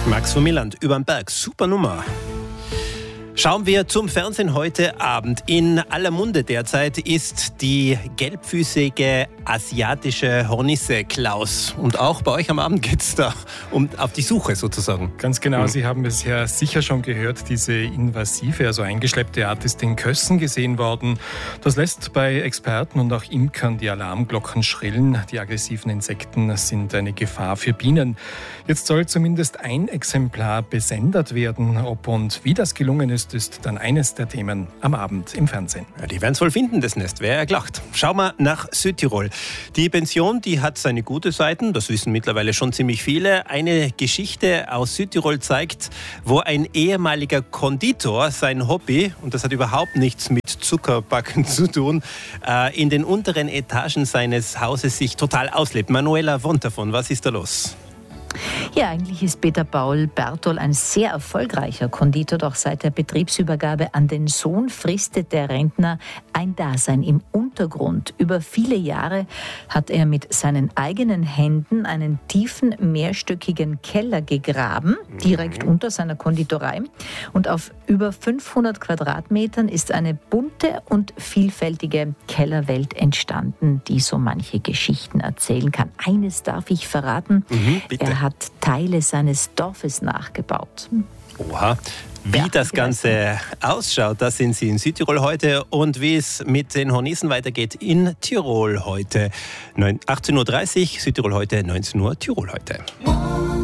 Max von Milland, überm Berg, super Nummer. Schauen wir zum Fernsehen heute Abend. In aller Munde derzeit ist die gelbfüßige asiatische Hornisse, Klaus. Und auch bei euch am Abend geht es da auf die Suche sozusagen. Ganz genau, Sie haben es ja sicher schon gehört, diese invasive, also eingeschleppte Art ist in Kössen gesehen worden. Das lässt bei Experten und auch Imkern die Alarmglocken schrillen. Die aggressiven Insekten sind eine Gefahr für Bienen. Jetzt soll zumindest ein Exemplar besendet werden. Ob und wie das gelungen ist dann eines der Themen am Abend im Fernsehen. Ja, die werden es wohl finden, das Nest, wer gelacht. Schauen wir nach Südtirol. Die Pension, die hat seine gute Seiten, das wissen mittlerweile schon ziemlich viele. Eine Geschichte aus Südtirol zeigt, wo ein ehemaliger Konditor sein Hobby, und das hat überhaupt nichts mit Zuckerbacken zu tun, in den unteren Etagen seines Hauses sich total auslebt. Manuela Wontafon, was ist da los? Ja, eigentlich ist Peter Paul Bertol ein sehr erfolgreicher Konditor, doch seit der Betriebsübergabe an den Sohn fristet der Rentner ein Dasein im Untergrund. Über viele Jahre hat er mit seinen eigenen Händen einen tiefen, mehrstöckigen Keller gegraben, direkt unter seiner Konditorei. Und auf über 500 Quadratmetern ist eine bunte und vielfältige Kellerwelt entstanden, die so manche Geschichten erzählen kann. Eines darf ich verraten, bitte. Er hat Teile seines Dorfes nachgebaut. Oha. Wie das Ganze ausschaut, das sehen Sie in Südtirol heute und wie es mit den Hornissen weitergeht in Tirol heute. 18.30 Uhr, Südtirol heute, 19 Uhr, Tirol heute.